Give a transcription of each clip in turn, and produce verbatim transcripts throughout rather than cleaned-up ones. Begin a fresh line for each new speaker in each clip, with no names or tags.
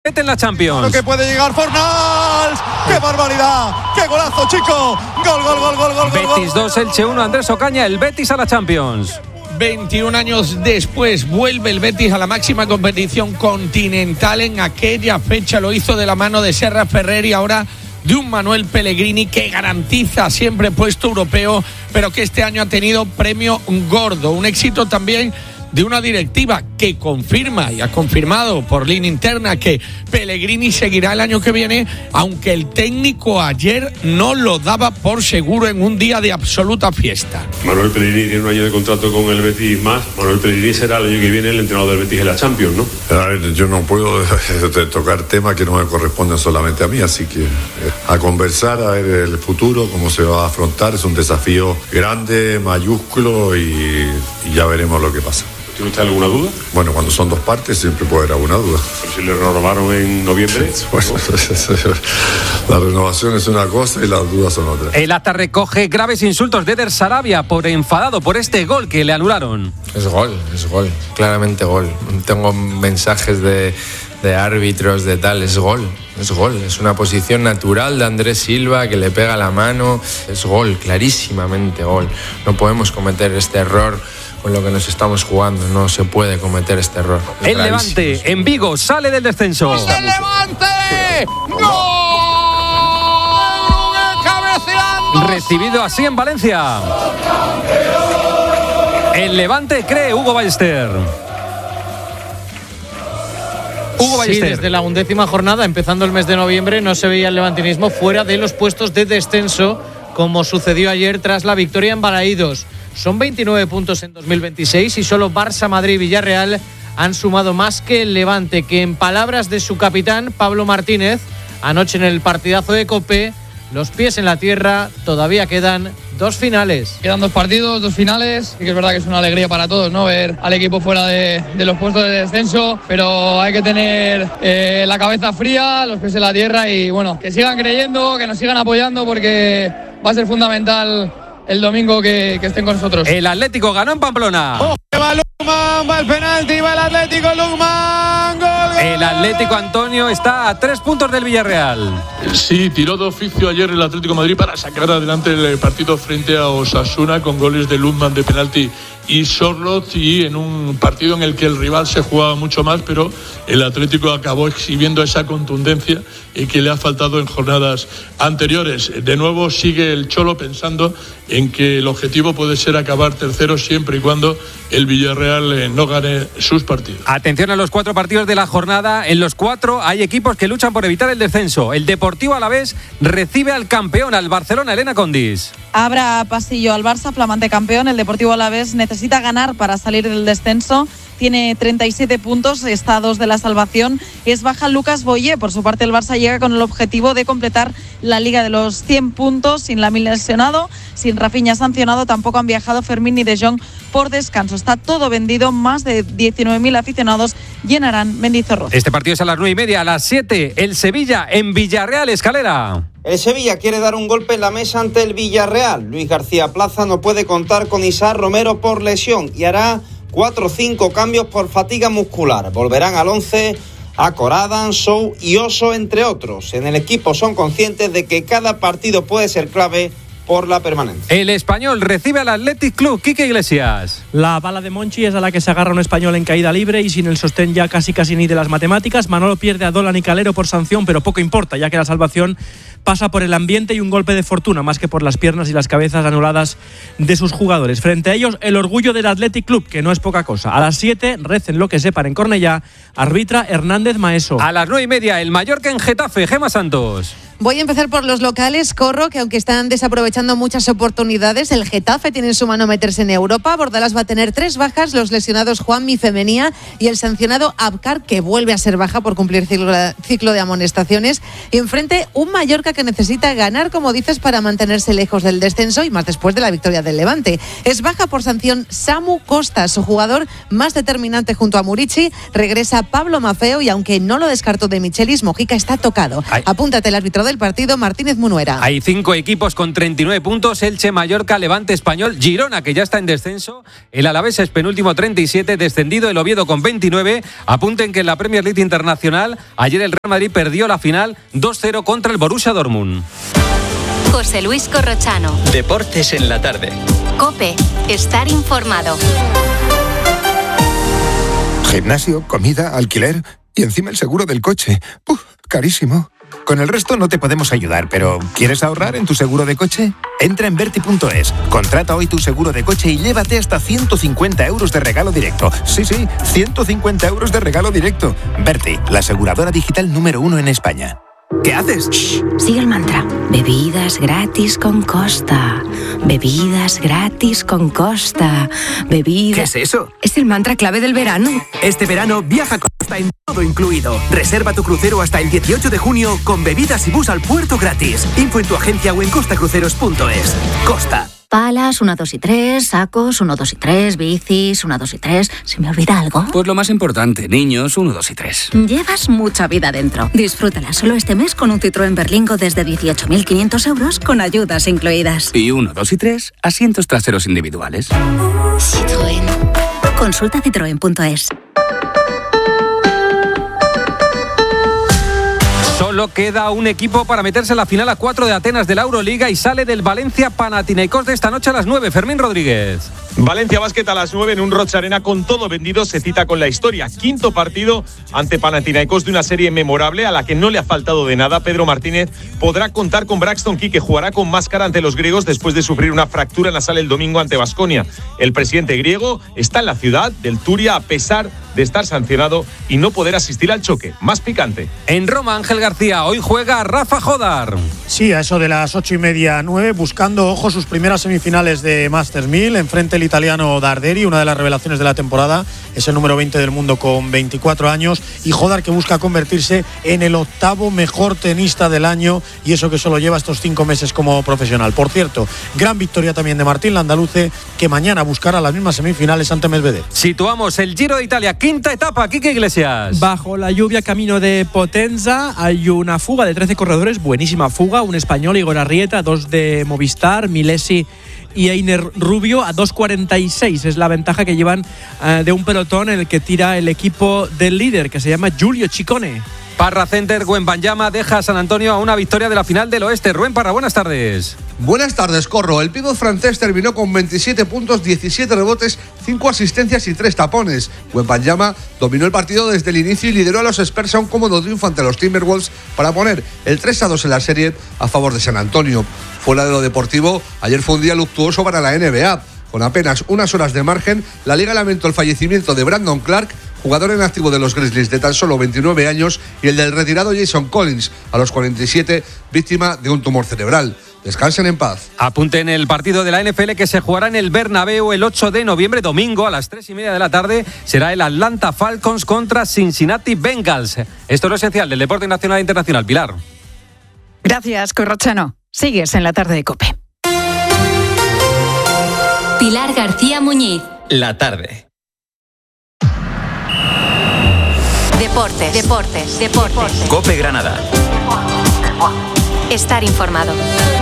doblete en la Champions.
Lo que puede llegar Fornals. ¡Qué barbaridad! ¡Qué golazo, chico! ¡Gol, gol, gol, gol, gol!
Betis dos, Elche uno, Andrés Ocaña, el Betis a la Champions.
veintiún años después vuelve el Betis a la máxima competición continental. En aquella fecha lo hizo de la mano de Serra Ferrer y ahora de un Manuel Pellegrini que garantiza siempre puesto europeo, pero que este año ha tenido premio gordo. Un éxito también de una directiva que confirma y ha confirmado por línea interna que Pellegrini seguirá el año que viene, aunque el técnico ayer no lo daba por seguro en un día de absoluta fiesta.
Manuel Pellegrini tiene un año de contrato con el Betis más. Manuel Pellegrini será el año que viene el entrenador del Betis en la Champions, ¿no?
A ver, yo no puedo tocar temas que no me corresponden solamente a mí, así que a conversar, a ver el futuro, cómo se va a afrontar. Es un desafío grande, mayúsculo y, y ya veremos lo que pasa.
¿Tiene usted alguna duda?
Bueno, cuando son dos partes siempre puede haber alguna duda.
¿Pero si le renovaron en noviembre?
Bueno, la renovación es una cosa y las dudas son otras.
El acta recoge graves insultos de Eder Sarabia por enfadado por este gol que le anularon.
Es gol, es gol, claramente gol. Tengo mensajes de, de árbitros, de tal, es gol. Es gol, es una posición natural de Andrés Silva que le pega la mano. Es gol, clarísimamente gol. No podemos cometer este error con lo que nos estamos jugando. No se puede cometer este error. Es
el Levante en Vigo sale del descenso.
¡El Levante! ¡Gol! ¡Cabeceando!
Recibido así en Valencia. El Levante cree Hugo Ballester. Hugo Ballester.
Sí, desde la undécima jornada, empezando el mes de noviembre, no se veía el levantinismo fuera de los puestos de descenso, como sucedió ayer tras la victoria en Balaídos. Son veintinueve puntos en dos mil veintiséis y solo Barça, Madrid y Villarreal han sumado más que el Levante, que en palabras de su capitán, Pablo Martínez, anoche en el partidazo de COPE, los pies en la tierra, todavía quedan dos finales.
Quedan dos partidos, dos finales, y que es verdad que es una alegría para todos, ¿no? Ver al equipo fuera de, de los puestos de descenso, pero hay que tener eh, la cabeza fría, los pies en la tierra y bueno, que sigan creyendo, que nos sigan apoyando porque va a ser fundamental el domingo que, que estén con nosotros.
El Atlético ganó en Pamplona.
¡Oh, que va Lukman! Va el penalti, va el Atlético, Lukman. ¡Gol, gol!
El Atlético, Antonio, está a tres puntos del Villarreal.
Sí, tiró de oficio ayer el Atlético de Madrid para sacar adelante el partido frente a Osasuna con goles de Lukman de penalti y Sorloth, y en un partido en el que el rival se jugaba mucho más, pero el Atlético acabó exhibiendo esa contundencia y que le ha faltado en jornadas anteriores. De nuevo sigue el Cholo pensando en que el objetivo puede ser acabar tercero siempre y cuando el Villarreal eh, no gane sus partidos.
Atención a los cuatro partidos de la jornada. En los cuatro hay equipos que luchan por evitar el descenso. El Deportivo Alavés recibe al campeón, al Barcelona. Elena Condis.
Abra pasillo al Barça, flamante campeón. El Deportivo Alavés necesita ganar para salir del descenso. Tiene treinta y siete puntos, está a dos de la salvación. Es baja Lucas Boyé. Por su parte, el Barça llega con el objetivo de completar la liga de los cien puntos. Sin Lamine lesionado, sin Rafinha sancionado, tampoco han viajado Fermín ni De Jong por descanso. Está todo vendido. Más de diecinueve mil aficionados llenarán Mendizorroza.
Este partido es a las nueve y media. A las siete, el Sevilla en Villarreal, Escalera.
El Sevilla quiere dar un golpe en la mesa ante el Villarreal. Luis García Plaza no puede contar con Isaac Romero por lesión y hará cuatro o cinco cambios por fatiga muscular. Volverán al once a Coradan, Sou y Oso, entre otros. En el equipo son conscientes de que cada partido puede ser clave por la permanencia.
El Español recibe al Athletic Club. Quique Iglesias.
La bala de Monchi es a la que se agarra un español en caída libre y sin el sostén ya casi casi ni de las matemáticas. Manolo pierde a Dolan y Calero por sanción, pero poco importa, ya que la salvación pasa por el ambiente y un golpe de fortuna, más que por las piernas y las cabezas anuladas de sus jugadores. Frente a ellos, el orgullo del Athletic Club, que no es poca cosa. A las siete, recen lo que sepan en Cornellá, arbitra Hernández Maeso.
A las nueve y media, el Mallorca en Getafe, Gemma Santos.
Voy a empezar por los locales. Corro que aunque están desaprovechando muchas oportunidades, el Getafe tiene en su mano meterse en Europa. Bordalás va a tener tres bajas, los lesionados Juanmi, Femenía y el sancionado Abkar, que vuelve a ser baja por cumplir ciclo, ciclo de amonestaciones. Y enfrente un Mallorca que necesita ganar, como dices, para mantenerse lejos del descenso y más después de la victoria del Levante. Es baja por sanción Samu Costa, su jugador más determinante junto a Murici. Regresa Pablo Maffeo y aunque no lo descartó de Michelis, Mojica está tocado. Ay. Apúntate el árbitro de del partido, Martínez Munuera.
Hay cinco equipos con treinta y nueve puntos: Elche, Mallorca, Levante, Español, Girona, que ya está en descenso, el Alavés es penúltimo, treinta y siete, descendido el Oviedo con veintinueve. Apunten que en la Premier League Internacional ayer el Real Madrid perdió la final dos cero contra el Borussia Dortmund.
José Luis Corrochano.
Deportes en la tarde.
COPE. Estar informado.
Gimnasio, comida, alquiler y encima el seguro del coche. ¡Uf! Carísimo. Con el resto no te podemos ayudar, pero ¿quieres ahorrar en tu seguro de coche? Entra en Berti punto es, contrata hoy tu seguro de coche y llévate hasta ciento cincuenta euros de regalo directo. Sí, sí, ciento cincuenta euros de regalo directo. Berti, la aseguradora digital número uno en España.
¿Qué haces?
Shh, sigue el mantra. Bebidas gratis con Costa. Bebidas gratis con Costa. Bebidas...
¿Qué es eso?
Es el mantra clave del verano.
Este verano viaja con Costa en todo incluido. Reserva tu crucero hasta el dieciocho de junio con bebidas y bus al puerto gratis. Info en tu agencia o en costacruceros punto es. Costa.
Palas, uno, dos y tres, sacos, uno, dos y tres, bicis, uno, dos y tres. ¿Se me olvida algo?
Pues lo más importante, niños, uno, dos y tres.
Llevas mucha vida dentro. Disfrútala solo este mes con un Citroën Berlingo desde dieciocho mil quinientos euros con ayudas incluidas.
Y uno, dos y tres, asientos traseros individuales.
Citroën. Consulta citroen punto es.
Solo queda un equipo para meterse en la final a cuatro de Atenas de la Euroliga y sale del Valencia Panathinaikos de esta noche a las nueve. Fermín Rodríguez.
Valencia Basket a las nueve en un Roig Arena con todo vendido, se cita con la historia. Quinto partido ante Panathinaikos de una serie memorable a la que no le ha faltado de nada. Pedro Martínez podrá contar con Braxton Key, que jugará con máscara ante los griegos después de sufrir una fractura nasal el domingo ante Baskonia. El presidente griego está en la ciudad del Turia a pesar de estar sancionado y no poder asistir al choque. Más picante.
En Roma, Ángel García, hoy juega Rafa Jodar.
Sí, a eso de las ocho y media, nueve, buscando, ojo, sus primeras semifinales de Masters mil. Enfrente el italiano Darderi, una de las revelaciones de la temporada. Es el número veinte del mundo con veinticuatro años. Y Jodar, que busca convertirse en el octavo mejor tenista del año. Y eso que solo lleva estos cinco meses como profesional. Por cierto, gran victoria también de Martín Landaluce, que mañana buscará las mismas semifinales ante Medvedev.
Situamos el Giro de Italia, quinta etapa. Quique Iglesias.
Bajo la lluvia, camino de Potenza, hay una fuga de trece corredores, buenísima fuga, un español, Igor Arrieta, dos de Movistar, Milesi y Einer Rubio a dos cuarenta y seis. Es la ventaja que llevan uh, de un pelotón en el que tira el equipo del líder, que se llama Giulio Ciccone.
Parra Center, Wembanyama deja a San Antonio a una victoria de la final del oeste. Rubén Parra, buenas tardes.
Buenas tardes, Corro. El pívot francés terminó con veintisiete puntos, diecisiete rebotes, cinco asistencias y tres tapones. Wembanyama dominó el partido desde el inicio y lideró a los Spurs a un cómodo triunfo ante los Timberwolves para poner el tres a dos en la serie a favor de San Antonio. Fuera de lo deportivo, ayer fue un día luctuoso para la N B A. Con apenas unas horas de margen, la Liga lamentó el fallecimiento de Brandon Clark, jugador en activo de los Grizzlies de tan solo veintinueve años, y el del retirado Jason Collins, a los cuarenta y siete, víctima de un tumor cerebral. Descansen en paz.
Apunten el partido de la N F L que se jugará en el Bernabéu el ocho de noviembre, domingo a las tres y media de la tarde. Será el Atlanta Falcons contra Cincinnati Bengals. Esto es lo esencial del deporte nacional e internacional. Pilar.
Gracias, Corrochano. Sigues en la tarde de COPE.
Pilar García Muñiz.
La tarde.
Deportes, deportes, deportes.
COPE Granada.
Estar informado.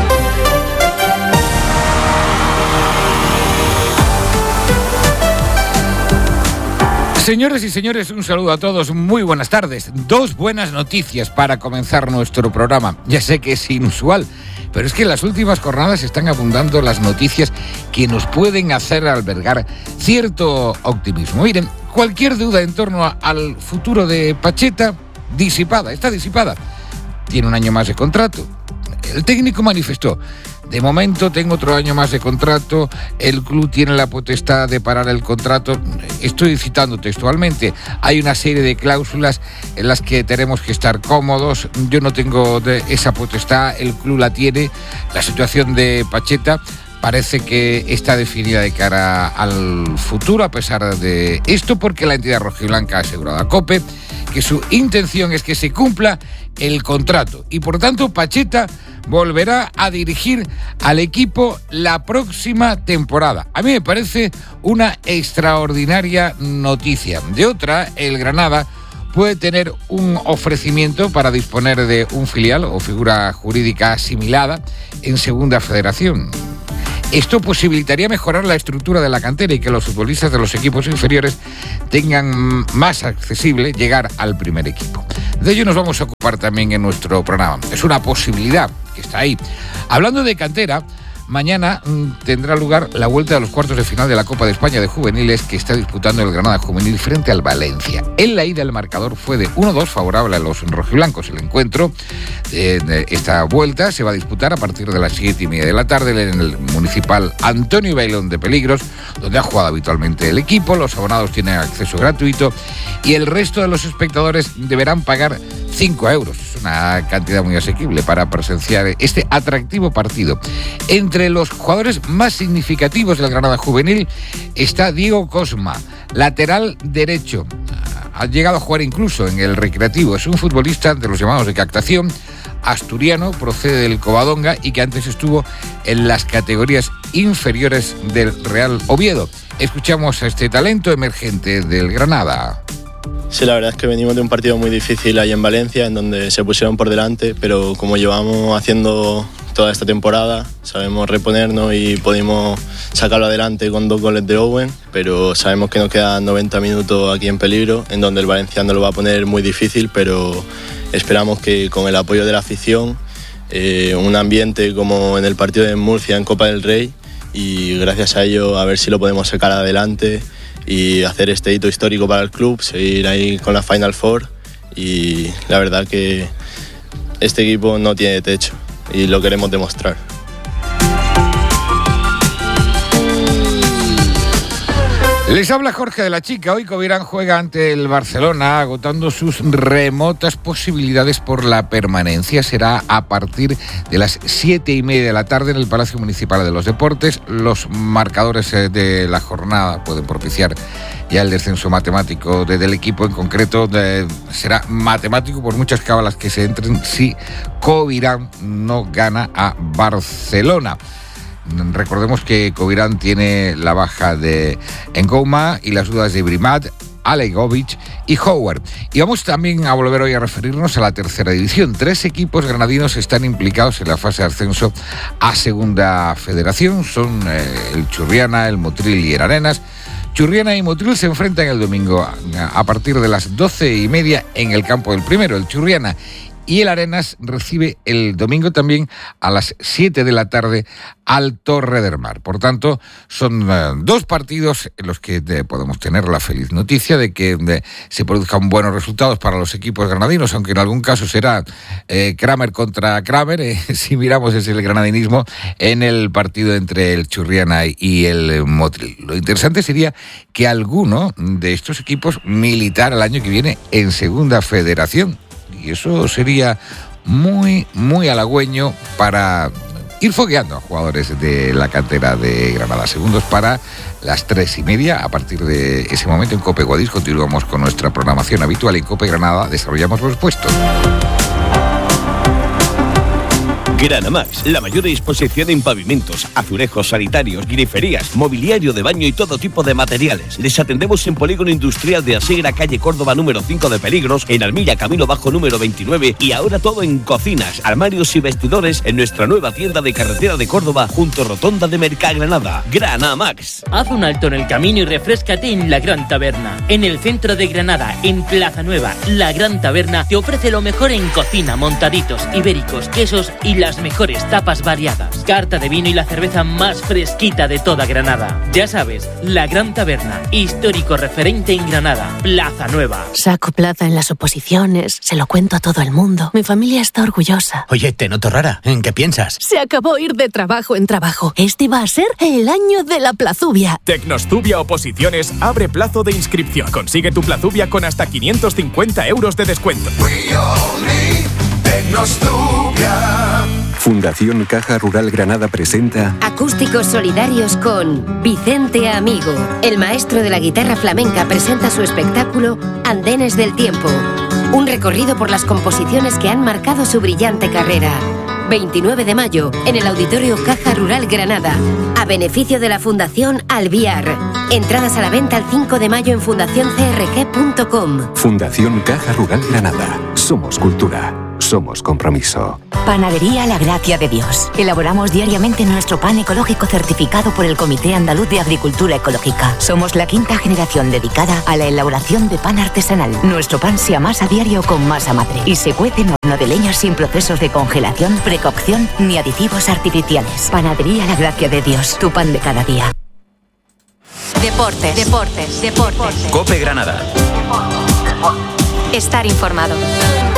Señores y señores, un saludo a todos, muy buenas tardes. Dos buenas noticias para comenzar nuestro programa. Ya sé que es inusual, pero es que en las últimas jornadas están abundando las noticias que nos pueden hacer albergar cierto optimismo. Miren, cualquier duda en torno a, al futuro de Pacheta, disipada, está disipada. Tiene un año más de contrato. El técnico manifestó: de momento tengo otro año más de contrato, el club tiene la potestad de parar el contrato. Estoy citando textualmente, hay una serie de cláusulas en las que tenemos que estar cómodos, yo no tengo de esa potestad, el club la tiene. La situación de Pacheta parece que está definida de cara al futuro, a pesar de esto, porque la entidad rojiblanca ha asegurado a COPE que su intención es que se cumpla el contrato y por tanto Pacheta volverá a dirigir al equipo la próxima temporada. A mí me parece una extraordinaria noticia. De otra, el Granada
puede tener un ofrecimiento para disponer de un filial o figura jurídica asimilada en Segunda Federación. Esto posibilitaría mejorar la estructura de la cantera y que los futbolistas de los equipos inferiores tengan más accesible llegar al primer equipo. De ello nos vamos a ocupar también en nuestro programa. Es una posibilidad que está ahí. Hablando de cantera, mañana mmm, tendrá lugar la vuelta de los cuartos de final de la Copa de España de Juveniles que está disputando el Granada Juvenil frente al Valencia. En la ida el marcador fue de uno dos favorable a los rojiblancos. El encuentro, eh, esta vuelta, se va a disputar a partir de las siete y media de la tarde en el municipal Antonio Bailón de Peligros, donde ha jugado habitualmente el equipo. Los abonados tienen acceso gratuito y el resto de los espectadores deberán pagar cinco euros. Es una cantidad muy asequible para presenciar este atractivo partido. Entre los jugadores más significativos del Granada Juvenil está Diego Cosma, lateral derecho. Ha llegado a jugar incluso en el Recreativo. Es un futbolista de los llamados de captación, asturiano, procede del Covadonga y que antes estuvo en las categorías inferiores del Real Oviedo. Escuchamos a este talento emergente del Granada.
Sí, la verdad es que venimos de un partido muy difícil ahí en Valencia, en donde se pusieron por delante, pero como llevamos haciendo toda esta temporada, sabemos reponernos y pudimos sacarlo adelante con dos goles de Owen, pero sabemos que nos quedan noventa minutos aquí en Peligro, en donde el valenciano lo va a poner muy difícil, pero esperamos que con el apoyo de la afición, eh, un ambiente como en el partido de Murcia en Copa del Rey, y gracias a ello a ver si lo podemos sacar adelante y hacer este hito histórico para el club, seguir ahí con la Final Four, y la verdad que este equipo no tiene techo y lo queremos demostrar.
Les habla Jorge de la Chica. Hoy Covirán juega ante el Barcelona, agotando sus remotas posibilidades por la permanencia. Será a partir de las siete y media de la tarde en el Palacio Municipal de los Deportes. Los marcadores de la jornada pueden propiciar ya el descenso matemático de, del equipo. En concreto de, será matemático por muchas cábalas que se entren si Covirán no gana a Barcelona. Recordemos que Covirán tiene la baja de Ngoma y las dudas de Brimat, Alegovic y Howard. Y vamos también a volver hoy a referirnos a la tercera división. Tres equipos granadinos están implicados en la fase de ascenso a Segunda Federación. Son eh, el Churriana, el Motril y el Arenas. Churriana y Motril se enfrentan el domingo a, a partir de las doce y media en el campo del primero, el Churriana. Y el Arenas recibe el domingo también a las siete de la tarde al Torre del Mar. Por tanto, son uh, dos partidos en los que de, podemos tener la feliz noticia de que de, se produzcan buenos resultados para los equipos granadinos, aunque en algún caso será eh, Kramer contra Kramer, eh, si miramos es el granadinismo, en el partido entre el Churriana y el Motril. Lo interesante sería que alguno de estos equipos militara el año que viene en Segunda Federación. Y eso sería muy, muy halagüeño para ir fogueando a jugadores de la cantera de Granada. Segundos para las tres y media. A partir de ese momento en COPE Guadix continuamos con nuestra programación habitual. En COPE Granada desarrollamos los puestos.
Granamax, la mayor exposición en pavimentos, azulejos sanitarios, griferías, mobiliario de baño y todo tipo de materiales. Les atendemos en Polígono Industrial de Asegra, calle Córdoba número cinco de Peligros, en Armilla, Camino Bajo número veintinueve, y ahora todo en cocinas, armarios y vestidores en nuestra nueva tienda de carretera de Córdoba junto a Rotonda de Mercagranada. Granamax.
Haz un alto en el camino y refréscate en La Gran Taberna. En el centro de Granada, en Plaza Nueva, La Gran Taberna te ofrece lo mejor en cocina, montaditos, ibéricos, quesos y la las mejores tapas variadas, carta de vino y la cerveza más fresquita de toda Granada. Ya sabes, La Gran Taberna, histórico referente en Granada, Plaza Nueva.
Saco plaza en las oposiciones, se lo cuento a todo el mundo. Mi familia está orgullosa.
Oye, te noto rara. ¿En qué piensas?
Se acabó ir de trabajo en trabajo. Este va a ser el año de la plazubia.
Tecnostubia Oposiciones abre plazo de inscripción. Consigue tu plazubia con hasta quinientos cincuenta euros de descuento.
Tecnostubia. Fundación Caja Rural Granada presenta
Acústicos Solidarios con Vicente Amigo. El maestro de la guitarra flamenca presenta su espectáculo Andenes del Tiempo.
Un recorrido por las composiciones que han marcado su brillante carrera. veintinueve de mayo, en el Auditorio Caja Rural Granada, a beneficio de la Fundación Alviar. Entradas a la venta el cinco de mayo en fundación c r g punto com.
Fundación Caja Rural Granada. Somos cultura. Somos compromiso.
Panadería La Gracia de Dios. Elaboramos diariamente nuestro pan ecológico certificado por el Comité Andaluz de Agricultura Ecológica. Somos la quinta generación dedicada a la elaboración de pan artesanal. Nuestro pan se amasa a diario con masa madre y se cuece en horno de leña sin procesos de congelación, precocción ni aditivos artificiales. Panadería La Gracia de Dios. Tu pan de cada día.
Deportes, deportes, deportes.
Cope Granada.
Estar informado.